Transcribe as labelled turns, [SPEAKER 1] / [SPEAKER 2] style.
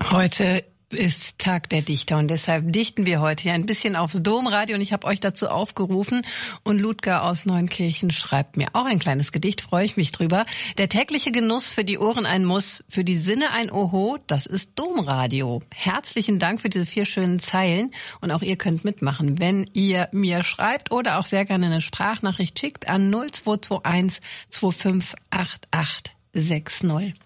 [SPEAKER 1] Heute ist Tag der Dichter und deshalb dichten wir heute hier ein bisschen aufs Domradio und ich habe euch dazu aufgerufen und Ludger aus Neunkirchen schreibt mir auch ein kleines Gedicht, freue ich mich drüber. Der tägliche Genuss, für die Ohren ein Muss, für die Sinne ein Oho, das ist Domradio. Herzlichen Dank für diese 4 schönen Zeilen und auch ihr könnt mitmachen, wenn ihr mir schreibt oder auch sehr gerne eine Sprachnachricht schickt an 0221 258860.